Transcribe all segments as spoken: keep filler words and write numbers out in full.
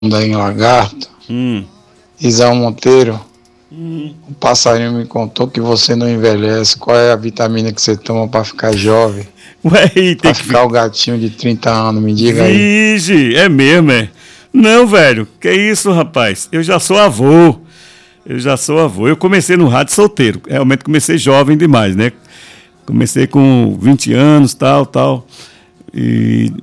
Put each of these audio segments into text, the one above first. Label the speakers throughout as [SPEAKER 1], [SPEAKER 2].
[SPEAKER 1] em Lagarto,
[SPEAKER 2] Hum.
[SPEAKER 1] Isaú Monteiro,
[SPEAKER 2] Hum.
[SPEAKER 1] o passarinho me contou que você não envelhece. Qual é a vitamina que você toma pra ficar jovem?
[SPEAKER 2] Ué, tem
[SPEAKER 1] Pra
[SPEAKER 2] que
[SPEAKER 1] ficar o gatinho de trinta anos, me diga aí.
[SPEAKER 2] Vige, é mesmo, é? Não, velho, que isso, rapaz? Eu já sou avô. Eu já sou avô. Eu comecei no rádio solteiro. Realmente comecei jovem demais, né? Comecei com vinte anos, tal, tal. E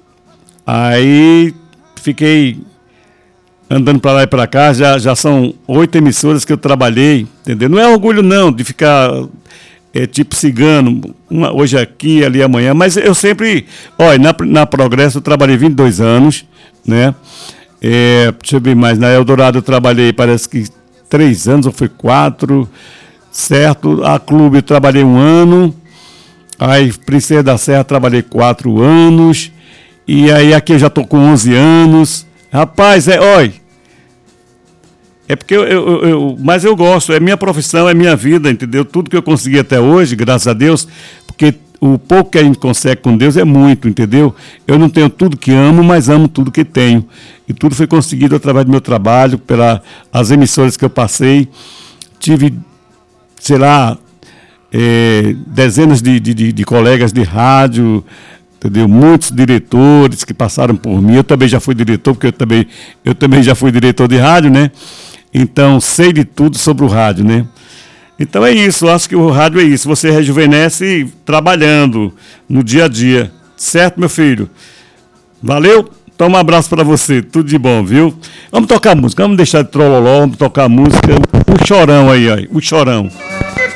[SPEAKER 2] aí fiquei andando para lá e para cá. Já, já são oito emissoras que eu trabalhei, entendeu? Não é orgulho, não, de ficar é, tipo cigano, uma, hoje aqui, ali amanhã. Mas eu sempre... Olha, na, na Progresso eu trabalhei vinte e dois anos, né? É, deixa eu ver mais. Na Eldorado eu trabalhei, parece que três anos, ou foi quatro, certo? A Clube eu trabalhei um ano. Aí, Princesa da Serra, trabalhei quatro anos. E aí, aqui eu já estou com onze anos. Rapaz, é, olha. É porque eu, eu, eu. Mas eu gosto, é minha profissão, é minha vida, entendeu? Tudo que eu consegui até hoje, graças a Deus, porque o pouco que a gente consegue com Deus é muito, entendeu? Eu não tenho tudo que amo, mas amo tudo que tenho. E tudo foi conseguido através do meu trabalho, pelas emissoras que eu passei. Tive, sei lá. É, dezenas de, de, de colegas de rádio, entendeu? Muitos diretores que passaram por mim. Eu também já fui diretor, porque eu também, eu também já fui diretor de rádio, né? Então, sei de tudo sobre o rádio, né? Então é isso, eu acho que o rádio é isso. Você rejuvenesce trabalhando no dia a dia. Certo, meu filho? Valeu? Então um abraço para você, tudo de bom, viu? Vamos tocar música, vamos deixar de trololó, vamos tocar música. O Chorão aí, ó, o Chorão.